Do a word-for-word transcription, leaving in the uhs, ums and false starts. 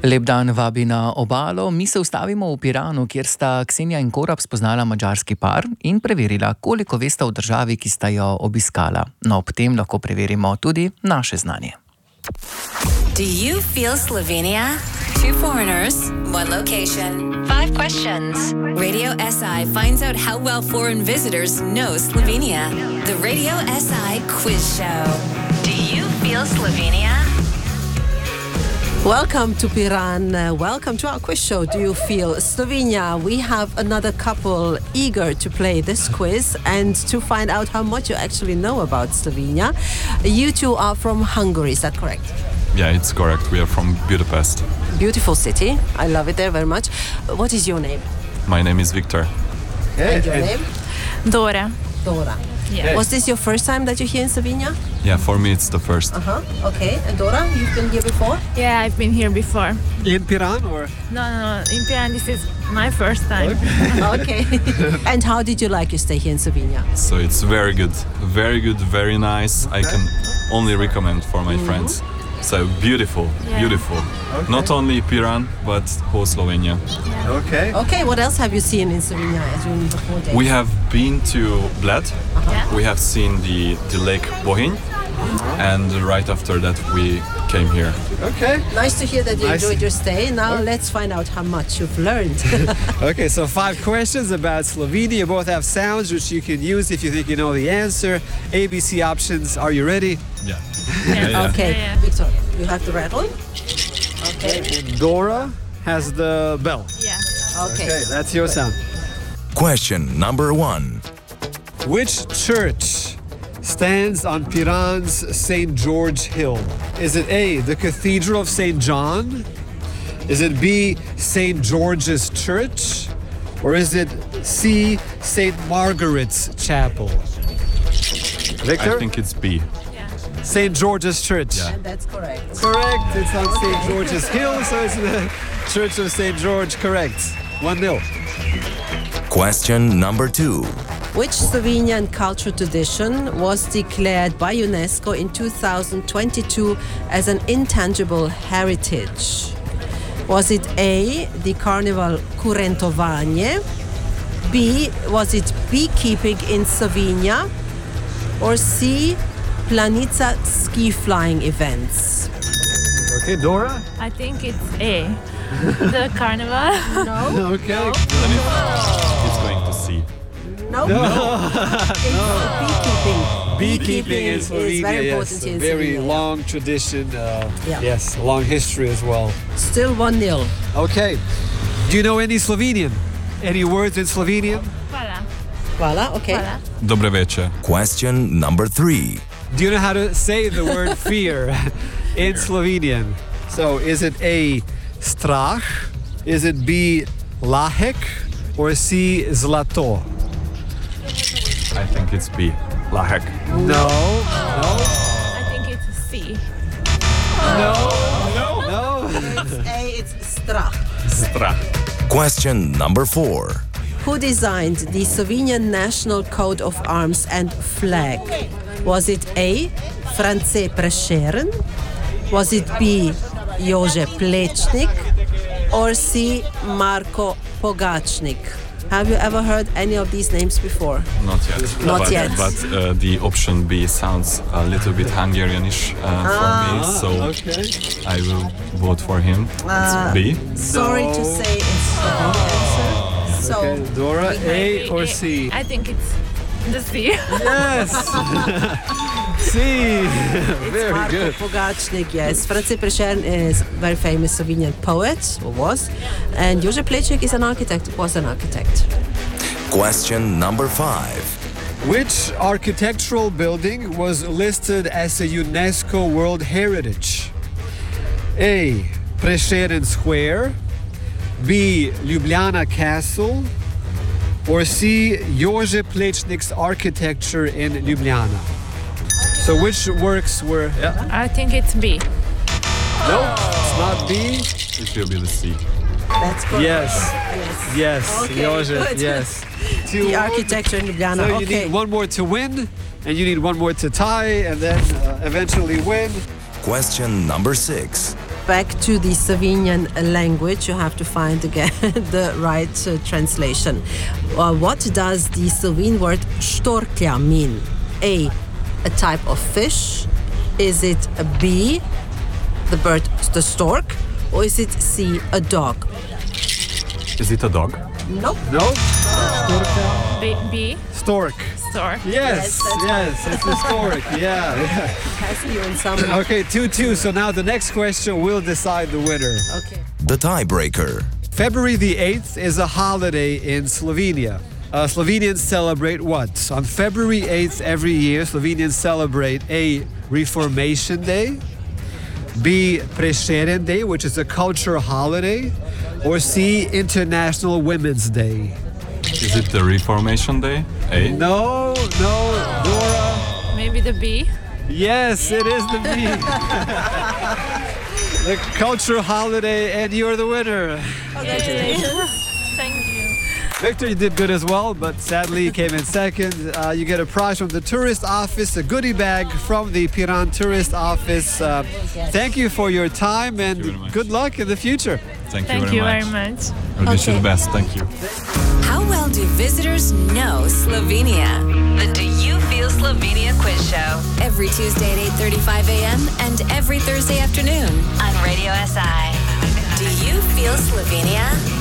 Lep dan vabi na obalo. Mi se ustavimo v Piranu, kjer sta Ksenija in Korab spoznala madžarski par in preverila, koliko vesta o državi, ki sta jo obiskala. No, ob tem lahko preverimo tudi naše znanje. Do you feel Slovenia? Two foreigners, one location. Five questions. Radio S I finds out how well foreign visitors know Slovenia. The Radio S I Quiz Show. Do you feel Slovenia? Welcome to Piran. Uh, welcome to our quiz show. Do you feel Slovenia? We have another couple eager to play this quiz and to find out how much you actually know about Slovenia. You two are from Hungary, is that correct? Yeah, it's correct. We are from Budapest. Beautiful city. I love it there very much. What is your name? My name is Victor. And your name? Dora. Dora. Yeah. Was this your first time that you're here in Slovenia? Yeah, for me it's the first. Uh-huh. Okay. And Dora, you've been here before? Yeah, I've been here before. In Piran or? No, no, no. In Piran, this is my first time. Okay. And how did you like your stay here in Slovenia? So it's very good. Very good, very nice. I can only recommend for my mm-hmm. friends. So beautiful, yeah. beautiful. Okay. Not only Piran, but whole Slovenia. Yeah. Okay. Okay, what else have you seen in Slovenia during the four days? We have been to Bled. Uh-huh. Yeah. We have seen the, the lake Bohinj. Uh-huh. And right after that we came here. Okay. Nice to hear that you nice. enjoyed your stay. Now okay. let's find out how much you've learned. Okay, so five questions about Slovenia. You both have sounds which you can use if you think you know the answer. A B C options. Are you ready? Yeah. Yeah. yeah. Okay, Yeah, yeah. Victor, you have the rattle. Okay. And Dora has the bell. Yeah. Okay. Okay, that's your sound. Question number one. Which church stands on Piran's Saint George Hill? Is it A, the Cathedral of Saint John? Is it B, Saint George's Church? Or is it C, Saint Margaret's Chapel? Victor? I think it's B. Saint George's Church. Yeah. And that's correct. Correct. It's on Saint George's Hill, so it's the Church of Saint George. Correct. one nil. Question number two. Which Slovenian cultural tradition was declared by UNESCO in two thousand twenty-two as an intangible heritage? Was it A, the carnival Kurentovanje? B, was it beekeeping in Slovenia? Or C, Planica ski flying events? Okay, Dora? I think it's A. The carnival. No? Okay. No? Then it, it's going to C. No? No. It's beekeeping. Beekeeping in Slovenia, is very important yes. here A in very Slovenia. long tradition. Uh, Yeah. Yes, a long history as well. Still one nil. Okay. Do you know any Slovenian? Any words in Slovenian? Hvala. Voila, okay. Hvala. Dobre večer. Question number three. Do you know how to say the word fear in Slovenian? So is it A, strah? Is it B, lahek? Or C, zlato? I think it's B. Lahek. No. No. I think it's C. No. No. No. It's A, it's strach. Stra. Question number four. Who designed the Slovenian National Coat of Arms and flag? Was it A, France Prešeren? Was it B, Jože Plečnik? Or C, Marko Pogačnik? Have you ever heard any of these names before? Not yet. Not but, yet. But uh, the option B sounds a little bit Hungarianish uh, for me, so Okay. I will vote for him. Uh, it's B. Sorry to say it's the wrong answer. So, Okay, Dora, A or C? I think it's the C. Yes. C. Very Marko good. Pogačnik, yes. France Prešeren is a very famous Slovenian poet, or was. And Jože Plečnik is an architect, was an architect. Question number five. Which architectural building was listed as a UNESCO World Heritage? A, Prešeren Square. B, Ljubljana Castle. Or C, Jože Plečnik's architecture in Ljubljana. So which works were... Yeah. I think it's B. No, it's not B. It will be the C. That's correct. Yes. Yes. Yes, Okay, Jože, good. yes. The architecture in Ljubljana. So you Okay. need one more to win, and you need one more to tie, and then uh, eventually win. Question number six. back to the Slovenian language. You have to find again the right uh, translation. Uh, what does the Slovene word štorklja mean? A, a type of fish. Is it a B, the bird, the stork? Or is it C, a dog? Is it a dog? Nope. No? B. B. Stork. Stork. Yes, Yes, yes, that's it's the stork. Yeah, yeah. Has you in some. Okay, two two. So now the next question will decide the winner. Okay. The tiebreaker. February the eighth is a holiday in Slovenia. Uh, Slovenians celebrate what? On February eighth every year, Slovenians celebrate A, Reformation Day, B, Prešeren Day, which is a cultural holiday, or C, International Women's Day. Is it the Reformation Day? A? No, no, Dora. Maybe the B. Yes, it is the B. The cultural holiday, and you're the winner. Congratulations. Thank you. Victor, you did good as well, but sadly you came in second. Uh, you get a prize from the tourist office, a goodie bag from the Piran tourist office. Uh, thank you for your time and you very much. good luck in the future. Thank you Thank very you much. very much. I wish you Okay. the best. Thank you. How well do visitors know Slovenia? The Do You Feel Slovenia quiz show. Every Tuesday at eight thirty-five a.m. and every Thursday afternoon on Radio S I. Do you feel Slovenia?